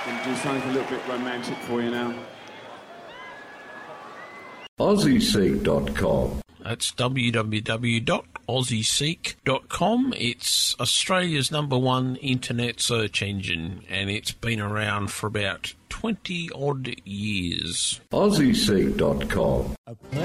Gonna do something a little bit romantic for you now. AussieSeek.com. That's www.aussieseek.com. It's Australia's #1 internet search engine, and it's been around for about 20-odd years. AussieSeek.com.